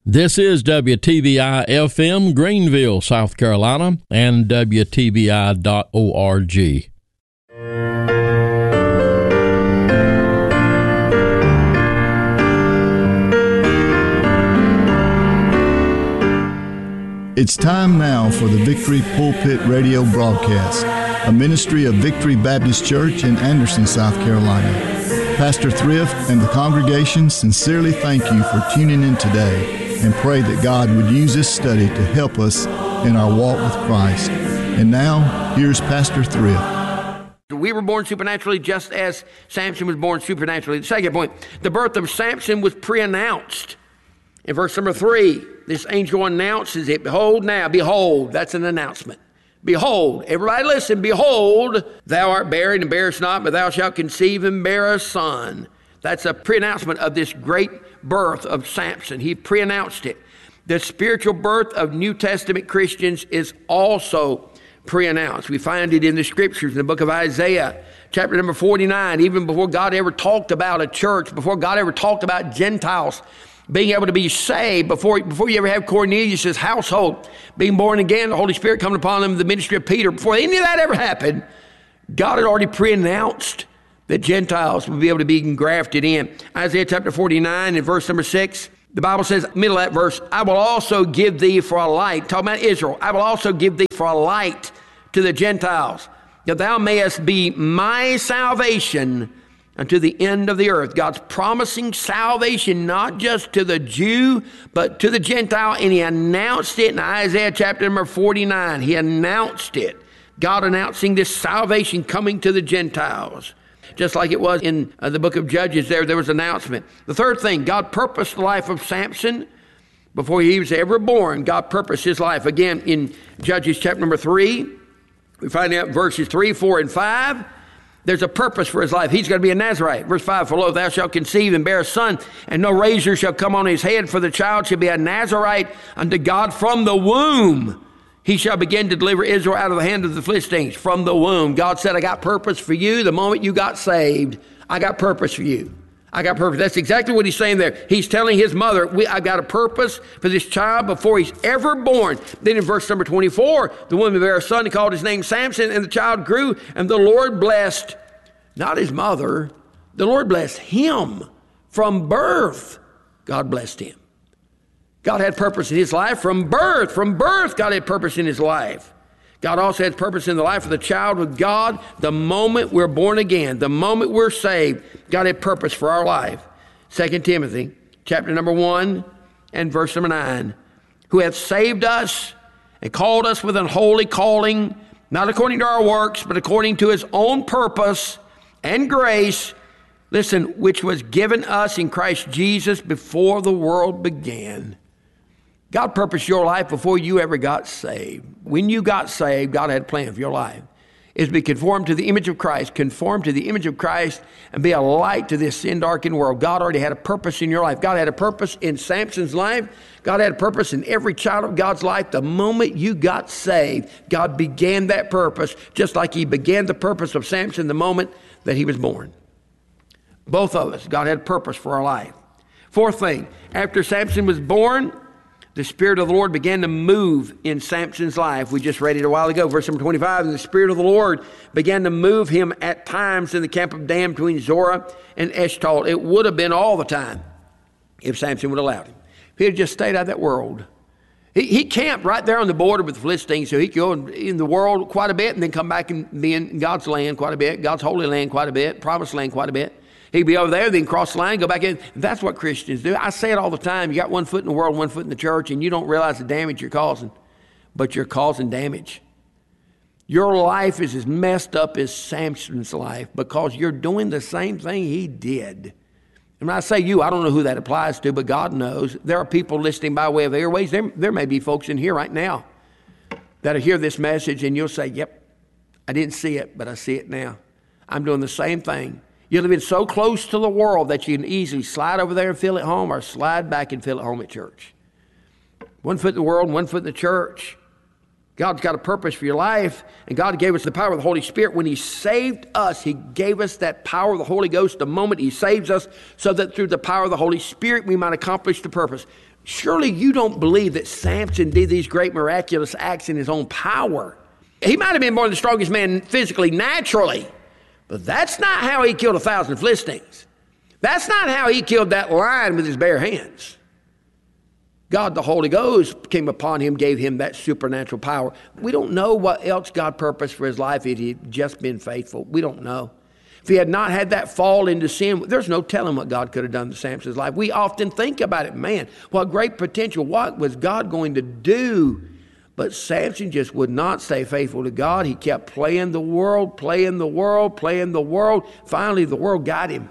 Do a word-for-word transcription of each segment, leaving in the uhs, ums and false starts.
This is W T B I F M, Greenville, South Carolina, and W T B I dot org. It's time now for the Victory Pulpit radio broadcast, a ministry of Victory Baptist Church in Anderson, South Carolina. Pastor Thrift and the congregation sincerely thank you for tuning in today and pray that God would use this study to help us in our walk with Christ. And now, here's Pastor Thrift. We were born supernaturally just as Samson was born supernaturally. The second point, the birth of Samson was pre-announced. In verse number three, this angel announces it. Behold now, behold, that's an announcement. Behold, everybody listen, behold, thou art barren and bearest not, but thou shalt conceive and bear a son. That's a pre-announcement of this great birth of Samson. He pre-announced it. The spiritual birth of New Testament Christians is also pre-announced. We find it in the scriptures in the book of Isaiah, chapter number forty-nine, even before God ever talked about a church, before God ever talked about Gentiles being able to be saved, before, before you ever have Cornelius' household being born again, the Holy Spirit coming upon them, the ministry of Peter, before any of that ever happened, God had already pre-announced that Gentiles would be able to be engrafted in. Isaiah chapter forty-nine and verse number six, the Bible says, middle of that verse, I will also give thee for a light, talking about Israel, I will also give thee for a light to the Gentiles, that thou mayest be my salvation unto the end of the earth. God's promising salvation not just to the Jew, but to the Gentile, and he announced it in Isaiah chapter number forty-nine. He announced it. God announcing this salvation coming to the Gentiles. Just like it was in uh, the book of Judges there, there was an announcement. The third thing, God purposed the life of Samson before he was ever born. God purposed his life. Again, in Judges chapter number three, we find out verses three, four, and five. There's a purpose for his life. He's going to be a Nazarite. Verse five, for lo, thou shalt conceive and bear a son, and no razor shall come on his head, for the child shall be a Nazarite unto God from the womb. He shall begin to deliver Israel out of the hand of the Philistines. From the womb. God said, I got purpose for you. The moment you got saved, I got purpose for you. I got purpose. That's exactly what he's saying there. He's telling his mother, we, I got a purpose for this child before he's ever born. Then in verse number twenty-four, the woman bare a son, he called his name Samson, and the child grew, and the Lord blessed, not his mother, the Lord blessed him from birth. God blessed him. God had purpose in his life from birth. From birth, God had purpose in his life. God also has purpose in the life of the child with God. The moment we're born again, the moment we're saved, God had purpose for our life. Second Timothy, chapter number one and verse number nine. Who hath saved us and called us with an holy calling, not according to our works, but according to his own purpose and grace, listen, which was given us in Christ Jesus before the world began. God purposed your life before you ever got saved. When you got saved, God had a plan for your life. Is to be conformed to the image of Christ, conform to the image of Christ, and be a light to this sin darkened world. God already had a purpose in your life. God had a purpose in Samson's life. God had a purpose in every child of God's life. The moment you got saved, God began that purpose, just like he began the purpose of Samson the moment that he was born. Both of us, God had a purpose for our life. Fourth thing, after Samson was born, the Spirit of the Lord began to move in Samson's life. We just read it a while ago, verse number twenty-five. And the Spirit of the Lord began to move him at times in the camp of Dan between Zorah and Eshtaol. It would have been all the time if Samson would have allowed him. If he had just stayed out of that world. He, he camped right there on the border with the Philistines, so he could go in the world quite a bit and then come back and be in God's land quite a bit, God's holy land quite a bit, promised land quite a bit. He'd be over there, then cross the line, go back in. That's what Christians do. I say it all the time. You got one foot in the world, one foot in the church, and you don't realize the damage you're causing. But you're causing damage. Your life is as messed up as Samson's life because you're doing the same thing he did. And when I say you, I don't know who that applies to, but God knows. There are people listening by way of airways. There, there may be folks in here right now that'll hear this message, and you'll say, yep, I didn't see it, but I see it now. I'm doing the same thing. You're living so close to the world that you can easily slide over there and feel at home or slide back and feel at home at church. One foot in the world, one foot in the church. God's got a purpose for your life, and God gave us the power of the Holy Spirit. When He saved us, He gave us that power of the Holy Ghost the moment He saves us, so that through the power of the Holy Spirit we might accomplish the purpose. Surely you don't believe that Samson did these great miraculous acts in his own power. He might have been one of the strongest men physically, naturally, but that's not how he killed a thousand Philistines. That's not how he killed that lion with his bare hands. God, the Holy Ghost, came upon him, gave him that supernatural power. We don't know what else God purposed for his life if he had just been faithful. We don't know. If he had not had that fall into sin, there's no telling what God could have done to Samson's life. We often think about it, man, what great potential. What was God going to do? But Samson just would not stay faithful to God. He kept playing the world, playing the world, playing the world. Finally, the world got him.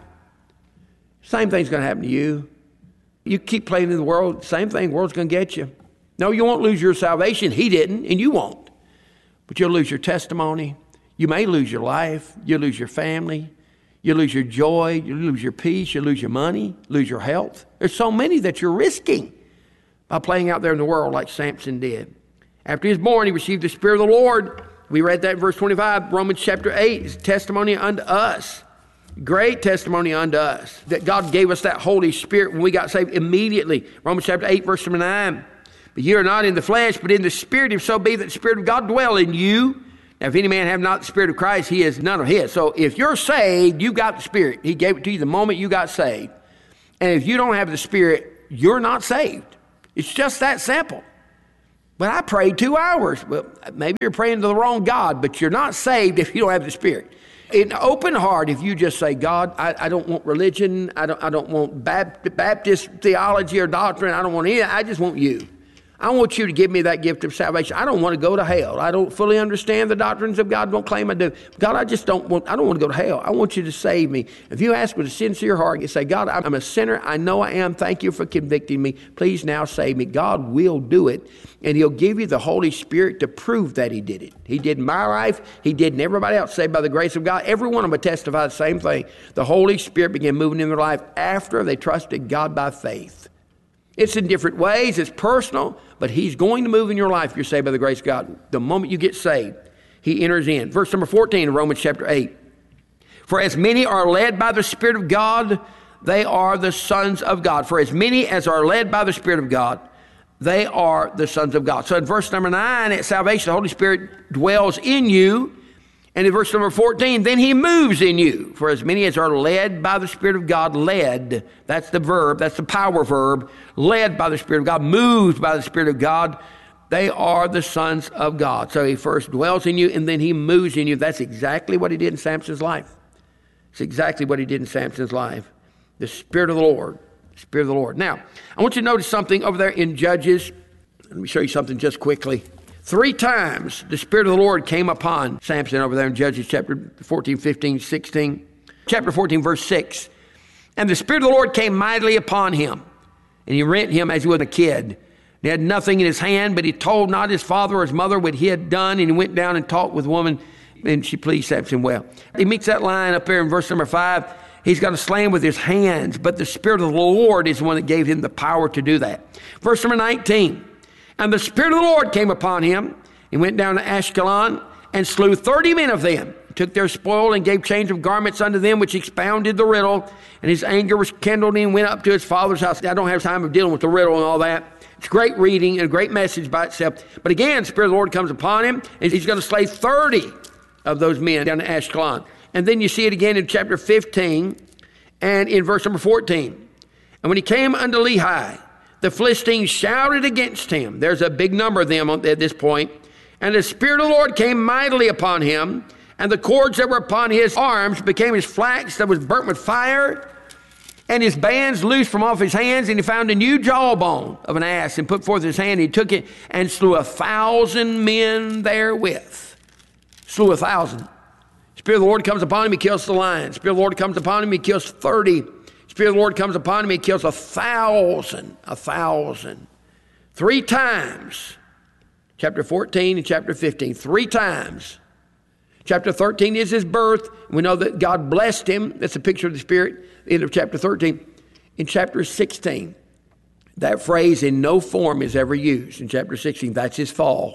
Same thing's going to happen to you. You keep playing in the world, same thing, the world's going to get you. No, you won't lose your salvation. He didn't, and you won't. But you'll lose your testimony. You may lose your life. You'll lose your family. You'll lose your joy. You'll lose your peace. You'll lose your money, lose your health. There's so many that you're risking by playing out there in the world like Samson did. After he was born, he received the Spirit of the Lord. We read that in verse twenty-five, Romans chapter eight, is testimony unto us. Great testimony unto us that God gave us that Holy Spirit when we got saved immediately. Romans chapter eight, verse number nine. But you are not in the flesh, but in the Spirit, if so be that the Spirit of God dwell in you. Now, if any man have not the Spirit of Christ, he is none of his. So if you're saved, you got the Spirit. He gave it to you the moment you got saved. And if you don't have the Spirit, you're not saved. It's just that simple. But I prayed two hours. Well, maybe you're praying to the wrong God, but you're not saved if you don't have the Spirit. In open heart, if you just say, God, I, I don't want religion, I don't, I don't want Baptist theology or doctrine, I don't want any, I just want you. I want you to give me that gift of salvation. I don't want to go to hell. I don't fully understand the doctrines of God. Don't claim I do. God, I just don't want, I don't want to go to hell. I want you to save me. If you ask with a sincere heart, you say, God, I'm a sinner. I know I am. Thank you for convicting me. Please now save me. God will do it. And He'll give you the Holy Spirit to prove that He did it. He did in my life. He did in everybody else, saved by the grace of God. Every one of them testify the same thing. The Holy Spirit began moving in their life after they trusted God by faith. It's in different ways. It's personal, but He's going to move in your life if you're saved by the grace of God. The moment you get saved, He enters in. Verse number fourteen of Romans chapter eight. For as many are led by the Spirit of God, they are the sons of God. For as many as are led by the Spirit of God, they are the sons of God. So in verse number nine, at salvation, the Holy Spirit dwells in you. And in verse number fourteen, then He moves in you. For as many as are led by the Spirit of God, led, that's the verb, that's the power verb, led by the Spirit of God, moved by the Spirit of God, they are the sons of God. So He first dwells in you, and then He moves in you. That's exactly what He did in Samson's life. It's exactly what He did in Samson's life. The Spirit of the Lord, the Spirit of the Lord. Now, I want you to notice something over there in Judges. Let me show you something just quickly. Three times the Spirit of the Lord came upon Samson over there in Judges chapter fourteen, fifteen, sixteen. Chapter fourteen, verse six. And the Spirit of the Lord came mightily upon him, and he rent him as he was a kid. He had nothing in his hand, but he told not his father or his mother what he had done, and he went down and talked with the woman, and she pleased Samson well. He meets that line up there in verse number five. He's got to slay him with his hands, but the Spirit of the Lord is the one that gave him the power to do that. Verse number nineteen. And the Spirit of the Lord came upon him. He went down to Ashkelon and slew thirty men of them, took their spoil and gave change of garments unto them, which expounded the riddle. And his anger was kindled, and he went up to his father's house. I don't have time of dealing with the riddle and all that. It's great reading and a great message by itself. But again, the Spirit of the Lord comes upon him, and he's going to slay thirty of those men down to Ashkelon. And then you see it again in chapter fifteen and in verse number fourteen. And when he came unto Lehi, the Philistines shouted against him. There's a big number of them at this point. And the Spirit of the Lord came mightily upon him, and the cords that were upon his arms became as flax that was burnt with fire, and his bands loosed from off his hands, and he found a new jawbone of an ass, and put forth his hand. He took it and slew a thousand men therewith. Slew a thousand. Spirit of the Lord comes upon him, he kills the lion. Spirit of the Lord comes upon him, he kills thirty. Spirit of the Lord comes upon him, he kills a thousand, a thousand. Three times. Chapter fourteen and chapter fifteen, three times. Chapter thirteen is his birth. We know that God blessed him. That's a picture of the Spirit. The end of chapter thirteen. In chapter sixteen, that phrase in no form is ever used. In chapter sixteen, that's his fall.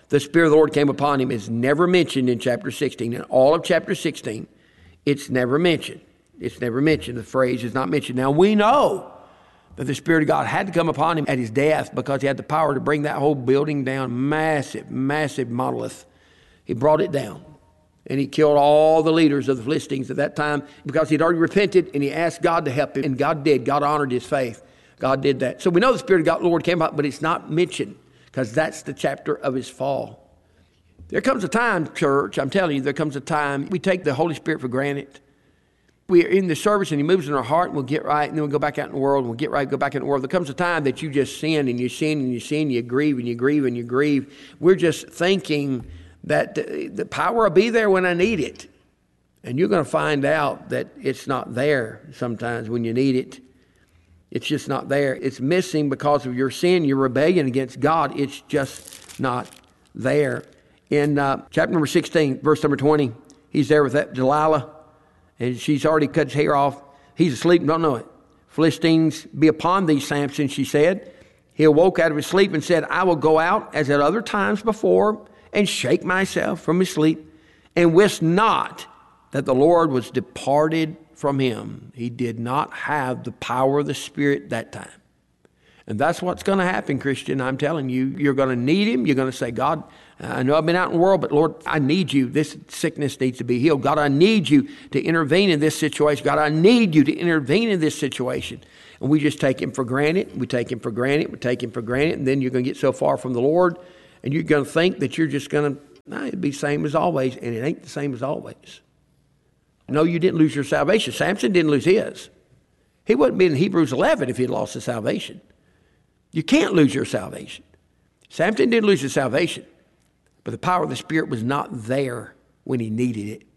the Spirit of the Lord came upon him is never mentioned in chapter sixteen. In all of chapter sixteen, it's never mentioned. It's never mentioned. The phrase is not mentioned. Now we know that the Spirit of God had to come upon him at his death because he had the power to bring that whole building down. Massive, massive monolith. He brought it down. And he killed all the leaders of the Philistines at that time because he'd already repented and he asked God to help him. And God did. God honored his faith. God did that. So we know the Spirit of God, the Lord came up, but it's not mentioned because that's the chapter of his fall. There comes a time, church, I'm telling you, there comes a time we take the Holy Spirit for granted. We are in the service and he moves in our heart and we'll get right and then we'll go back out in the world and we'll get right, go back in the world. There comes a time that you just sin and you sin and you sin, you grieve and you grieve and you grieve. We're just thinking that the, the power will be there when I need it. And you're going to find out that it's not there sometimes when you need it. It's just not there. It's missing because of your sin, your rebellion against God. It's just not there. In uh, chapter number sixteen, verse number twenty, he's there with that Delilah, and she's already cut his hair off. He's asleep, don't know it. Philistines be upon thee, Samson, she said. He awoke out of his sleep and said, I will go out as at other times before and shake myself from his sleep, and wist not that the Lord was departed from him. He did not have the power of the Spirit that time. And that's what's going to happen, Christian. I'm telling you, you're going to need him. You're going to say, God, I know I've been out in the world, but Lord, I need you. This sickness needs to be healed. God, I need you to intervene in this situation. God, I need you to intervene in this situation. And we just take him for granted. We take him for granted. We take him for granted. And then you're going to get so far from the Lord, and you're going to think that you're just going to, nah, it'd be the same as always. And it ain't the same as always. No, you didn't lose your salvation. Samson didn't lose his. He wouldn't be in Hebrews eleven if he'd lost his salvation. You can't lose your salvation. Samson didn't lose his salvation, but the power of the Spirit was not there when he needed it.